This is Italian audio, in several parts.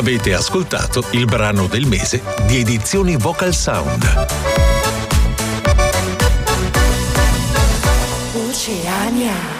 Avete ascoltato il brano del mese di Edizioni Vocal Sound. Oceania.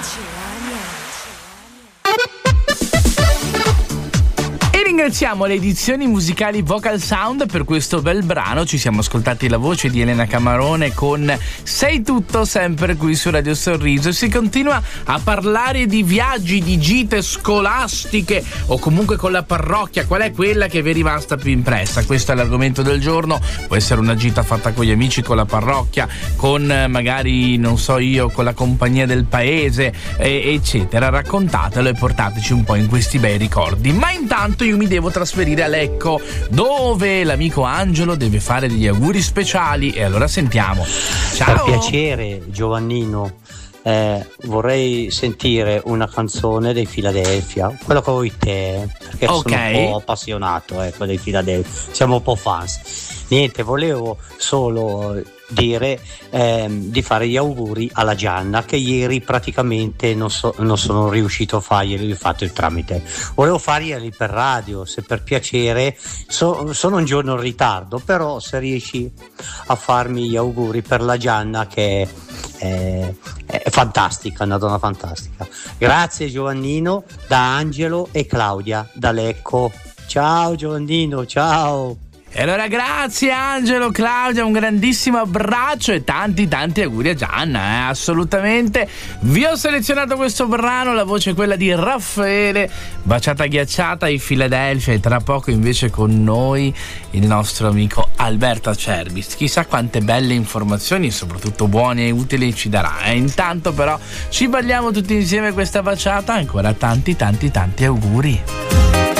Ringraziamo le edizioni musicali Vocal Sound per questo bel brano. Ci siamo ascoltati la voce di Elena Camarone con Sei tutto, sempre qui su Radio Sorriso, e si continua a parlare di viaggi, di gite scolastiche o comunque con la parrocchia. Qual è quella che vi è rimasta più impressa? Questo è l'argomento del giorno. Può essere una gita fatta con gli amici, con la parrocchia, con magari, non so io, con la compagnia del paese, eccetera. Raccontatelo e portateci un po' in questi bei ricordi. Ma intanto io mi devo trasferire a Lecco, dove l'amico Angelo deve fare degli auguri speciali, e allora sentiamo. Ciao. Per piacere, Giovannino, vorrei sentire una canzone dei Philadelphia, quello che vuoi te, perché sono un po' appassionato dei Philadelphia, siamo un po' fans. Niente, volevo solo dire di fare gli auguri alla Gianna, che ieri praticamente non sono riuscito a farglieli, ho fatto il tramite. Volevo farglieli per radio, se per piacere. Sono un giorno in ritardo, però se riesci a farmi gli auguri per la Gianna, che è fantastica, una donna fantastica. Grazie Giovannino, da Angelo e Claudia da Lecco. Ciao Giovannino, ciao. E allora grazie Angelo, Claudia, un grandissimo abbraccio e tanti auguri a Gianna, assolutamente. Vi ho selezionato questo brano, la voce è quella di Raffaele, Baciata ghiacciata, i Philadelphia, e tra poco invece con noi il nostro amico Alberto Acerbis. Chissà quante belle informazioni, soprattutto buone e utili, ci darà. Intanto però ci balliamo tutti insieme questa baciata, ancora tanti auguri.